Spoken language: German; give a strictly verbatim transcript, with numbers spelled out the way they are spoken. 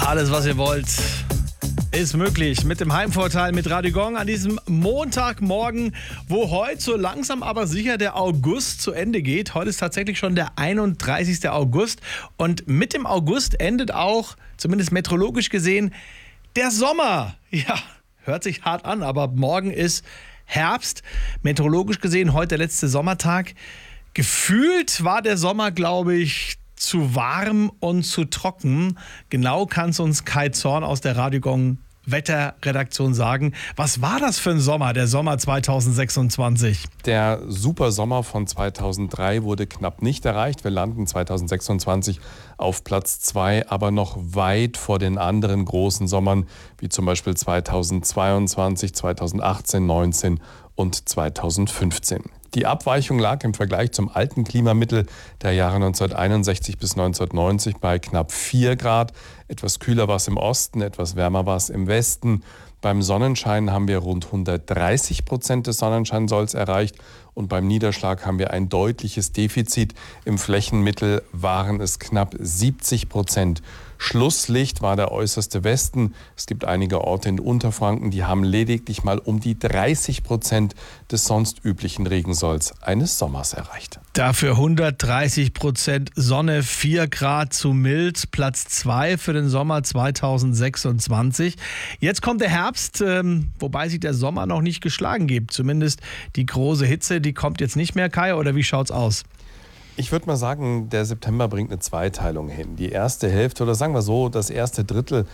Alles, was ihr wollt, ist möglich mit dem Heimvorteil mit Radio Gong an diesem Montagmorgen, wo heute so langsam aber sicher der August zu Ende geht. Heute ist tatsächlich schon der einunddreißigste August und mit dem August endet auch, zumindest meteorologisch gesehen, der Sommer. Ja, hört sich hart an, aber morgen ist Herbst. Meteorologisch gesehen heute der letzte Sommertag. Gefühlt war der Sommer, glaube ich, zu warm und zu trocken. Genau kann es uns Kai Zorn aus der Radio Gong Wetterredaktion sagen. Was war das für ein Sommer, der Sommer zweitausendsechsundzwanzig? Der Supersommer von zweitausenddrei wurde knapp nicht erreicht. Wir landen zweitausendsechsundzwanzig auf Platz zwei, aber noch weit vor den anderen großen Sommern, wie zum Beispiel zweitausendzweiundzwanzig, zweitausendachtzehn, neunzehn und zweitausendfünfzehn. Die Abweichung lag im Vergleich zum alten Klimamittel der Jahre neunzehnhunderteinundsechzig bis neunzehnhundertneunzig bei knapp vier Grad. Etwas kühler war es im Osten, etwas wärmer war es im Westen. Beim Sonnenschein haben wir rund hundertdreißig Prozent des Sonnenscheinsolls erreicht und beim Niederschlag haben wir ein deutliches Defizit. Im Flächenmittel waren es knapp siebzig Prozent. Schlusslicht war der äußerste Westen. Es gibt einige Orte in Unterfranken, die haben lediglich mal um die dreißig Prozent des sonst üblichen Regensolls eines Sommers erreicht. Dafür hundertdreißig Prozent Sonne, vier Grad zu mild, Platz zwei für den Sommer zweitausendsechsundzwanzig. Jetzt kommt der Herbst, ähm, wobei sich der Sommer noch nicht geschlagen gibt. Zumindest die große Hitze, die kommt jetzt nicht mehr, Kai, oder wie schaut's aus? Ich würde mal sagen, der September bringt eine Zweiteilung hin. Die erste Hälfte, oder sagen wir so, das erste Drittel